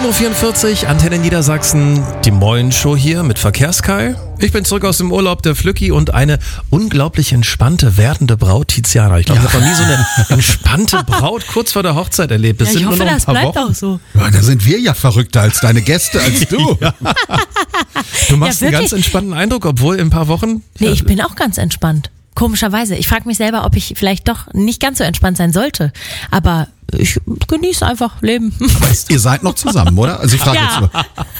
7.44 Uhr, Antenne Niedersachsen, die Moin-Show hier mit Verkehrskai. Ich bin zurück aus dem Urlaub, der Flücki, und eine unglaublich entspannte, werdende Braut, Tiziana. Ich glaube, ich habe noch nie so eine entspannte Braut kurz vor der Hochzeit erlebt. Das sind ich hoffe, nur noch ein das paar bleibt Wochen. auch so. Ja, da sind wir ja verrückter als deine Gäste, als du. Ja. Du machst Ja, einen wirklich? ganz entspannten Eindruck, obwohl in ein paar Wochen... Nee, ich bin auch ganz entspannt. Komischerweise. Ich frage mich selber, ob ich vielleicht doch nicht ganz so entspannt sein sollte. Aber ich genieße einfach Leben. Ihr seid noch zusammen, oder? Also ich frage Ja. jetzt nur.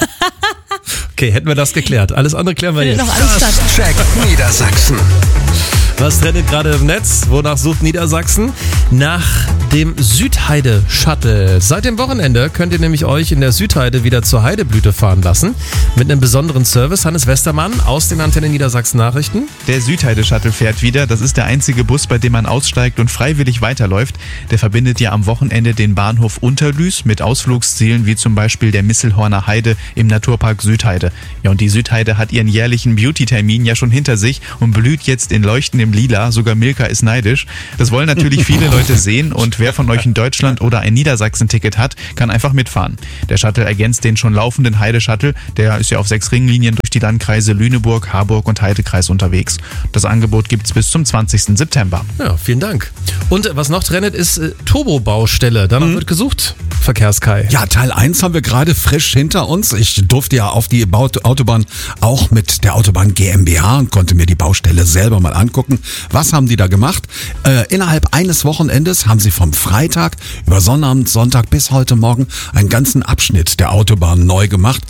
Okay, hätten wir das geklärt. Alles andere klären wir Findet jetzt. noch alles statt. Das checkt Niedersachsen. Was trendet gerade im Netz? Wonach sucht Niedersachsen? Nach dem Südheide-Shuttle. Seit dem Wochenende könnt ihr nämlich euch in der Südheide wieder zur Heideblüte fahren lassen. Mit einem besonderen Service. Hannes Westermann aus den Antenne Niedersachsen Nachrichten. Der Südheide-Shuttle fährt wieder. Das ist der einzige Bus, bei dem man aussteigt und freiwillig weiterläuft. Der verbindet ja am Wochenende den Bahnhof Unterlüß mit Ausflugszielen wie zum Beispiel der Misselhorner Heide im Naturpark Südheide. Ja, und die Südheide hat ihren jährlichen Beauty-Termin ja schon hinter sich und blüht jetzt in leuchtendem Lila. Sogar Milka ist neidisch. Das wollen natürlich viele Leute sehen, und wer von euch in Deutschland oder ein Niedersachsen-Ticket hat, kann einfach mitfahren. Der Shuttle ergänzt den schon laufenden Heide-Shuttle. Der ist ja auf 6 Ringlinien durch die Landkreise Lüneburg, Harburg und Heidekreis unterwegs. Das Angebot gibt's bis zum 20. September. Ja, vielen Dank. Und was noch trendet, ist Turbo-Baustelle. Danach wird gesucht. Verkehrskai. Ja, Teil 1 haben wir gerade frisch hinter uns. Ich durfte ja auf die Autobahn auch mit der Autobahn GmbH und konnte mir die Baustelle selber mal angucken. Was haben die da gemacht? Innerhalb eines Wochenendes haben sie vom Freitag über Sonnabend, Sonntag bis heute Morgen einen ganzen Abschnitt der Autobahn neu gemacht.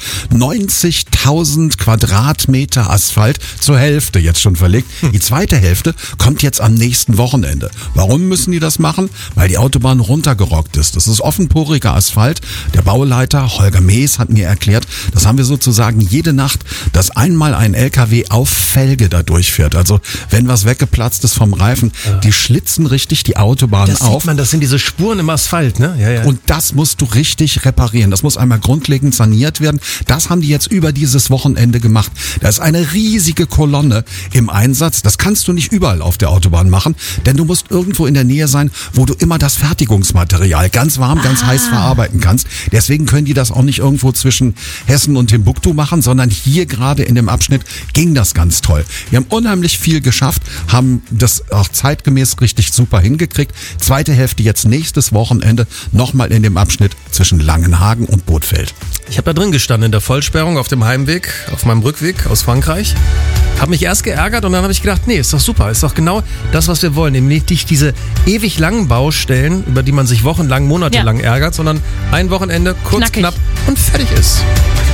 90.000 Quadratmeter Asphalt zur Hälfte jetzt schon verlegt. Die zweite Hälfte kommt jetzt am nächsten Wochenende. Warum müssen die das machen? Weil die Autobahn runtergerockt ist. Das ist offenporiger Asphalt. Der Bauleiter Holger Mees hat mir erklärt, das haben wir sozusagen jede Nacht, dass einmal ein LKW auf Felge da durchfährt. Also wenn was weggeplatzt ist vom Reifen, die schlitzen richtig die Autobahn Das auf. sieht man, das sind diese Spuren im Asphalt, ne? Ja, ja. Und das musst du richtig reparieren. Das muss einmal grundlegend saniert werden. Das haben die jetzt über dieses Wochenende gemacht. Da ist eine riesige Kolonne im Einsatz. Das kannst du nicht überall auf der Autobahn machen, denn du musst irgendwo in der Nähe sein, wo du immer das Fertigungsmaterial ganz warm, ganz heiß verarbeiten kannst. Deswegen können die das auch nicht irgendwo zwischen Hessen und Timbuktu machen, sondern hier gerade in dem Abschnitt ging das ganz toll. Wir haben unheimlich viel geschafft, haben das auch zeitgemäß richtig super hingekriegt. Zweite Hälfte jetzt nächstes Wochenende nochmal in dem Abschnitt zwischen Langenhagen und Bothfeld. Ich habe da drin gestanden in der Vollsperrung auf dem Heimweg, auf meinem Rückweg aus Frankreich. Habe mich erst geärgert und dann habe ich gedacht, nee, ist doch super, ist doch genau das, was wir wollen. Nämlich nicht diese ewig langen Baustellen, über die man sich wochenlang, monatelang ärgert, sondern ein Wochenende, kurz, Knackig. knapp und fertig ist.